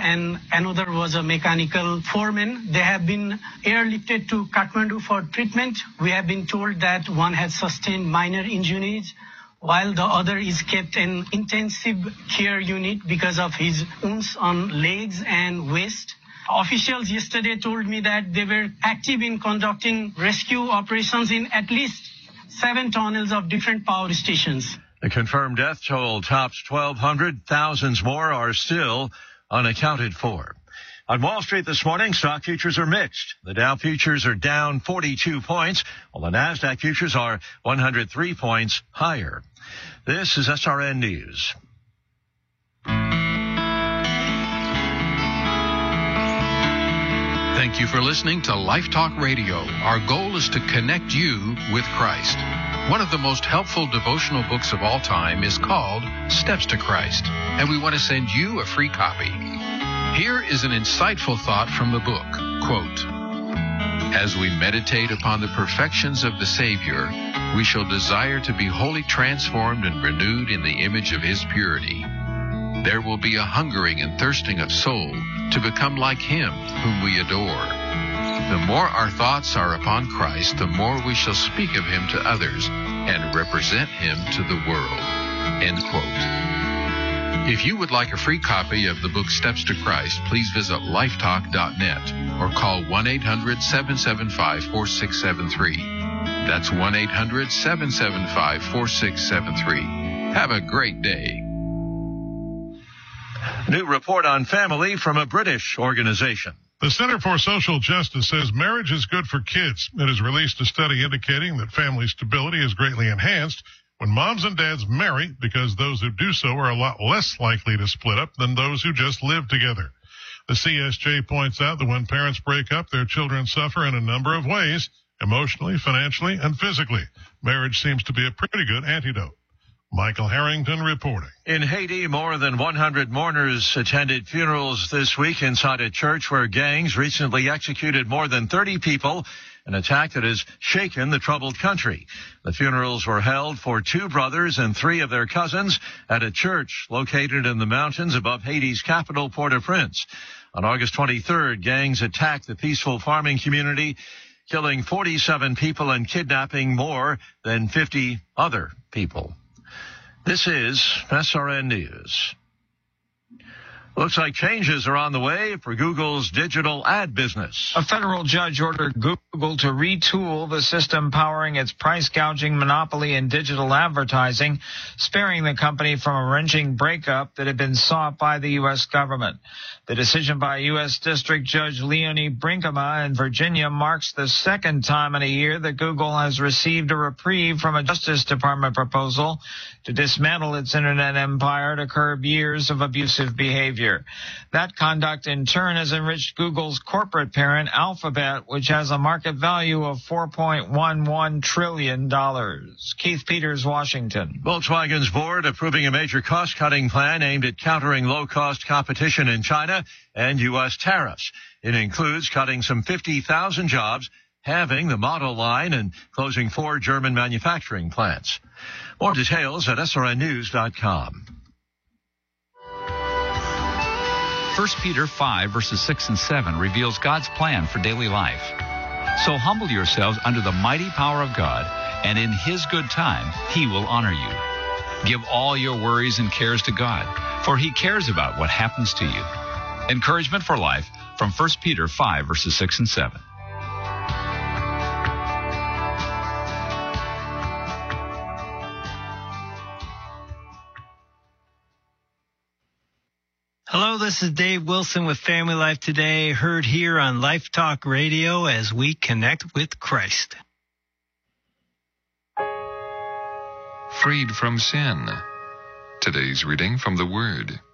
and another was a mechanical foreman. They have been airlifted to Kathmandu for treatment. We have been told that one has sustained minor injuries, while the other is kept in intensive care unit because of his wounds on legs and waist. Officials yesterday told me that they were active in conducting rescue operations in at least 7 tunnels of different power stations. The confirmed death toll tops 1,200. Thousands more are still unaccounted for. On Wall Street this morning, stock futures are mixed. The Dow futures are down 42 points, while the NASDAQ futures are 103 points higher. This is SRN News. Thank you for listening to Life Talk Radio. Our goal is to connect you with Christ. One of the most helpful devotional books of all time is called Steps to Christ, and we want to send you a free copy. Here is an insightful thought from the book. Quote, "As we meditate upon the perfections of the Savior, we shall desire to be wholly transformed and renewed in the image of His purity. There will be a hungering and thirsting of soul to become like Him whom we adore. The more our thoughts are upon Christ, the more we shall speak of Him to others and represent Him to the world." End quote. If you would like a free copy of the book Steps to Christ, please visit lifetalk.net or call 1-800-775-4673. That's 1-800-775-4673. Have a great day. New report on family from a British organization. The Center for Social Justice says marriage is good for kids. It has released a study indicating that family stability is greatly enhanced when moms and dads marry, because those who do so are a lot less likely to split up than those who just live together. The CSJ points out that when parents break up, their children suffer in a number of ways, emotionally, financially, and physically. Marriage seems to be a pretty good antidote. Michael Harrington reporting. In Haiti, more than 100 mourners attended funerals this week inside a church where gangs recently executed more than 30 people, an attack that has shaken the troubled country. The funerals were held for 2 brothers and 3 of their cousins at a church located in the mountains above Haiti's capital, Port-au-Prince. On August 23rd, gangs attacked the peaceful farming community, killing 47 people and kidnapping more than 50 other people. This is SRN News. Looks like changes are on the way for Google's digital ad business. A federal judge ordered Google to retool the system powering its price gouging monopoly in digital advertising, sparing the company from a wrenching breakup that had been sought by the U.S. government. The decision by U.S. District Judge Leonie Brinkema in Virginia marks the second time in a year that Google has received a reprieve from a Justice Department proposal to dismantle its internet empire to curb years of abusive behavior. That conduct, in turn, has enriched Google's corporate parent, Alphabet, which has a market value of $4.11 trillion. Keith Peters, Washington. Volkswagen's board approving a major cost-cutting plan aimed at countering low-cost competition in China and U.S. tariffs. It includes cutting some 50,000 jobs, halving the model line, and closing 4 German manufacturing plants. More details at srnnews.com. 1 Peter 5, verses 6 and 7 reveals God's plan for daily life. So humble yourselves under the mighty power of God, and in His good time, He will honor you. Give all your worries and cares to God, for He cares about what happens to you. Encouragement for life from 1 Peter 5, verses 6 and 7. Hello, this is Dave Wilson with Family Life Today, heard here on Life Talk Radio as we connect with Christ. Freed from sin. Today's reading from the Word.